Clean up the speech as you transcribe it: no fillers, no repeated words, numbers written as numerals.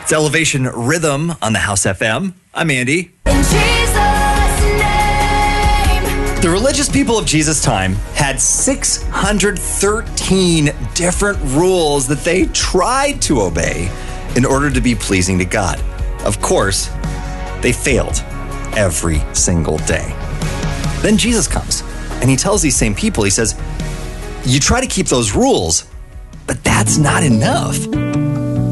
It's Elevation Rhythm on the House FM. I'm Andy. In Jesus' name. The religious people of Jesus' time had 613 different rules that they tried to obey in order to be pleasing to God. Of course, they failed every single day. Then Jesus comes and he tells these same people, he says, you try to keep those rules, but that's not enough.